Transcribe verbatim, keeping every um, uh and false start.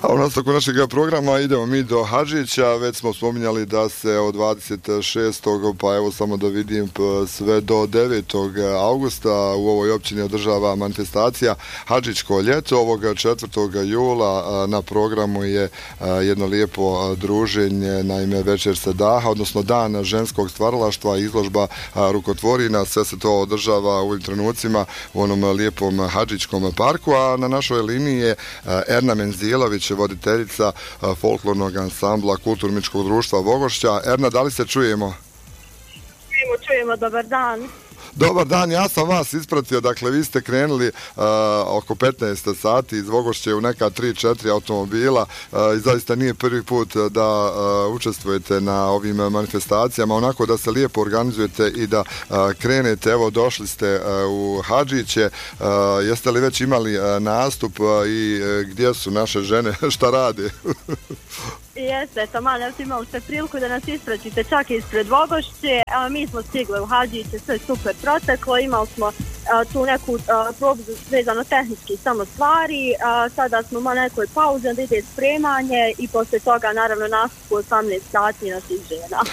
A u nastavku našeg programa idemo mi do Hadžića. Već smo spominjali da se od dvadeset šestog pa evo samo da vidim sve do devetog augusta u ovoj općini održava manifestacija Hadžićko ljeto. Ovog četvrtog jula na programu je jedno lijepo druženje, naime Večer Sedaha, odnosno Dan ženskog stvaralaštva, izložba rukotvorina. Sve se to održava u ovim trenucima u onom lijepom Hadžićkom parku, a na našoj liniji je Erna Menzilović, voditeljica folklornog ansambla Kulturničkog društva Vogošća. Erna, da li se čujemo? Čujemo, čujemo, dobar dan. Dobar dan, ja sam vas ispratio, dakle vi ste krenuli uh, oko petnaest sati iz Vogošće u neka tri četiri automobila uh, i zaista nije prvi put da uh, učestvujete na ovim manifestacijama, onako da se lijepo organizujete i da uh, krenete. Evo, došli ste uh, u Hadžiće, uh, jeste li već imali uh, nastup uh, i uh, gdje su naše žene, šta rade? Jeste, taman, evo imali ste priliku da nas ispratite čak ispred Vogošće, a mi smo stigli u Hadžiće, sve super proteklo, imali smo a, tu neku a, probu vezano tehnički samo stvari, a, sada smo imali nekoj pauzi, onda ide spremanje i posle toga naravno nastup u osamnaest sati naših žena.